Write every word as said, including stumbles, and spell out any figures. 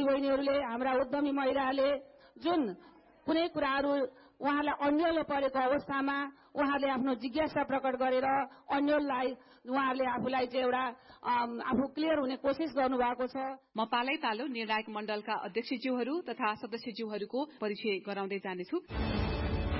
दिदीबहिनीहरूले हाम्रा उद्यमी महिलाहरूले जुन कुनै कुराहरू उहाँलाई अन्यलमा परेको अवस्थामा उहाँले आफ्नो जिज्ञासा प्रकट गरेर अन्यललाई उहाँले आफूलाई चाहिँ एउटा आफू क्लियर हुने कोसिस गर्नुभएको छ। म पालै पालो निर्णायक मण्डलका अध्यक्षज्यूहरू तथा सदस्यज्यूहरूको परिचय गराउँदै जानेछु।